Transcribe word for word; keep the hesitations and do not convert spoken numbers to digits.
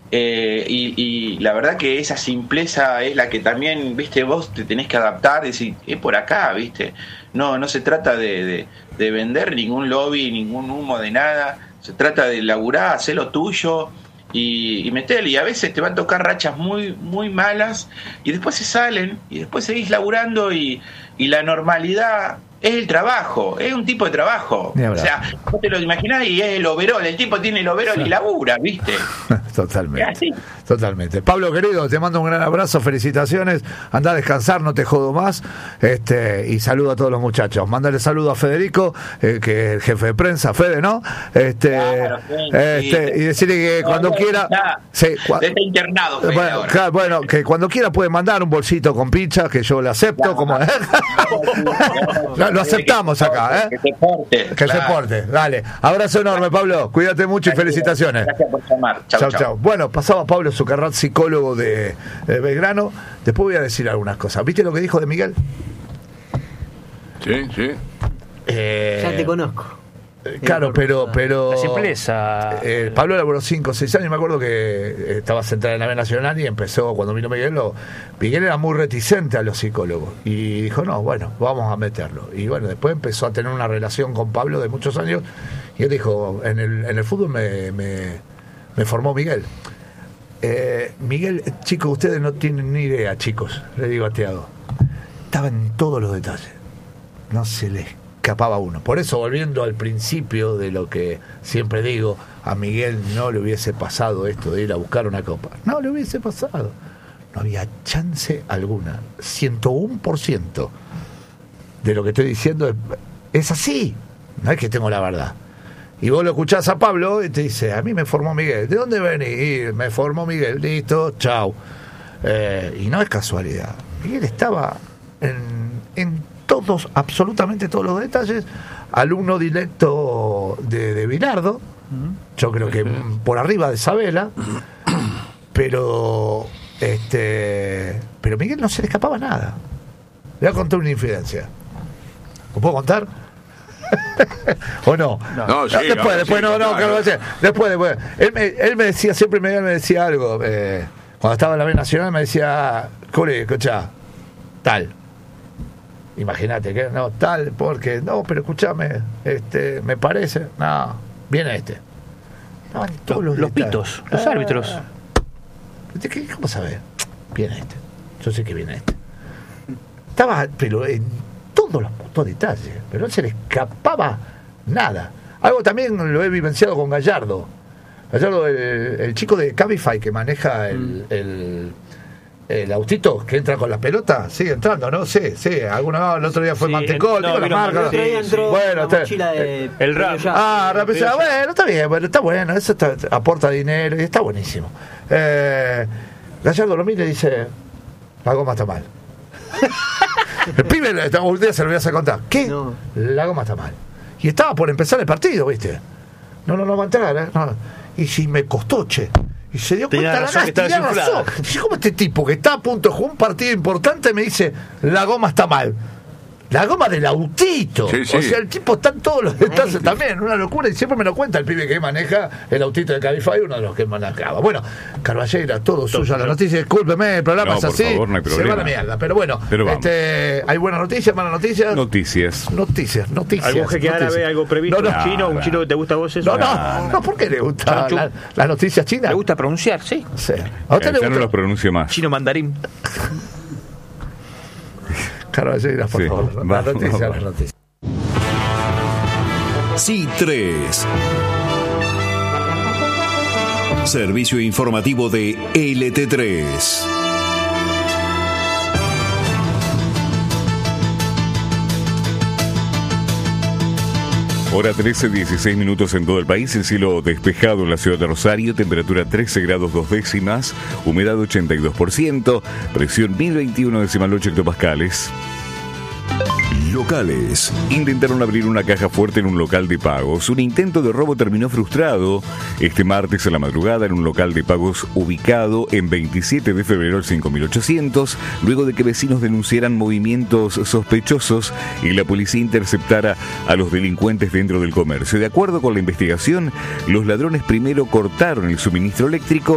Eh, y, y la verdad que esa simpleza es la que también, viste, vos te tenés que adaptar, decir, es por acá, viste. No, no se trata de, de, de vender ningún lobby, ningún humo de nada. Se trata de laburar, hacer lo tuyo y, y meterle. Y a veces te van a tocar rachas muy, muy malas y después se salen y después seguís laburando y, y la normalidad es el trabajo, es un tipo de trabajo. O sea, vos te lo imaginás y es el overol, el tipo tiene el overol y labura, ¿viste? Totalmente. ¿Así? Totalmente. Pablo, querido, te mando un gran abrazo, felicitaciones, anda a descansar, no te jodo más, este, y saludo a todos los muchachos. Mándale saludo a Federico, eh, que es el jefe de prensa, Fede, ¿no? Este, claro, este sí. Y decirle que no, cuando no, quiera está, sí, cua- está internado, Fede, bueno, claro, bueno, que cuando quiera puede mandar un bolsito con pincha, que yo le acepto, claro, como lo, lo aceptamos acá, ¿eh? Que se porte. Que claro. se porte, dale. Abrazo enorme, Pablo, cuídate mucho gracias, y felicitaciones. Gracias por llamar. Chau, chau. chau. Bueno, pasaba Pablo Zucarrat, psicólogo de, de Belgrano. Después voy a decir algunas cosas. ¿Viste lo que dijo de Miguel? Sí, sí. Eh, ya te conozco. Eh, claro, pero, pero. La simpleza. Eh, Pablo laboró cinco o seis años. Me acuerdo que estaba centrado en la B Nacional y empezó, cuando vino Miguel, lo, Miguel era muy reticente a los psicólogos. Y dijo, no, bueno, vamos a meterlo. Y bueno, después empezó a tener una relación con Pablo de muchos años. Y él dijo, en el, en el fútbol me, me, me formó Miguel. Eh, Miguel, chicos, ustedes no tienen ni idea, chicos, le digo a Thiago, estaba en todos los detalles, no se le escapaba uno. Por eso, volviendo al principio de lo que siempre digo, a Miguel no le hubiese pasado esto de ir a buscar una copa, no le hubiese pasado, no había chance alguna. Ciento uno por ciento de lo que estoy diciendo es, es así, no es que tengo la verdad. Y vos lo escuchás a Pablo y te dice, a mí me formó Miguel. ¿De dónde venís? Me formó Miguel. Listo, chau. Eh, y no es casualidad. Miguel estaba en, en todos, absolutamente todos los detalles. Alumno directo de, de Bilardo. Yo creo que por arriba de Sabela. Pero, este, pero Miguel no se le escapaba nada. Le voy a contar una infidencia. ¿Lo puedo contar? ¿O no? No, no, sí, después, no, después, sí, no, no, claro. después, después, después. Él me, él me decía, siempre me, me decía algo. Eh, cuando estaba en la B Nacional me decía, Cole, escuchá, tal. Imagínate que no, tal, porque, no, pero escúchame, este, me parece, no, viene este. Estaban todos los, los, los pitos, los ah, árbitros. ¿Cómo sabés? Viene este. Yo sé que viene este. Estaba, pero en todos los putos detalles, pero no se le escapaba nada. Algo también lo he vivenciado con Gallardo. Gallardo, el, el chico de Cabify que maneja el, mm. el, el autito que entra con la pelota, sigue entrando, ¿no? Sí, sí. Alguna vez el otro día fue sí, Mantecol, no, la marca. El otro día entró bueno, una mochila de el rap. Ah, rap, bueno, está bien, bueno, está bueno, eso está, aporta dinero y está buenísimo. Eh, Gallardo lo mira y dice, la goma está mal. El pibe, un día se lo voy a hacer contar. ¿Qué? No. La goma está mal. Y estaba por empezar el partido, ¿viste? No, no, no va a entrar, ¿eh? No. Y si me costó, che. Y se dio cuenta la razón, tenía razón. Y como este tipo que está a punto de jugar un partido importante me dice, la goma está mal. La goma del autito. Sí, sí. O sea, el tipo está en todos los detalles también, una locura. Y siempre me lo cuenta el pibe que maneja el autito de Cabify, uno de los que manejaba. Bueno, Carballera, todo, todo suyo. La noticia, discúlpeme, el programa no, es así. Favor, no hay se va a la mierda. Pero bueno, Pero este, hay buenas noticias, malas noticias. Noticias. Noticias, noticias. ¿Algún jeque árabe, algo previsto? No, no. ¿Un chino? ¿Un chino que te gusta a vos eso? No, no, no, no, ¿por qué le gusta la, las noticias chinas? ¿Le gusta pronunciar? Sí. sí. ¿A usted eh, le gusta? No los pronuncio más. Chino mandarín. Carvalleras, por sí, favor. Las noticias, las noticias. Sí tres. Servicio informativo de L T tres. Hora trece, dieciséis minutos en todo el país, el cielo despejado en la ciudad de Rosario, temperatura trece grados dos décimas, humedad ochenta y dos por ciento, presión mil veintiuno decimal ocho hectopascales. Locales. Intentaron abrir una caja fuerte en un local de pagos. Un intento de robo terminó frustrado este martes a la madrugada en un local de pagos ubicado en veintisiete de febrero al cinco mil ochocientos, luego de que vecinos denunciaran movimientos sospechosos y la policía interceptara a los delincuentes dentro del comercio. De acuerdo con la investigación, los ladrones primero cortaron el suministro eléctrico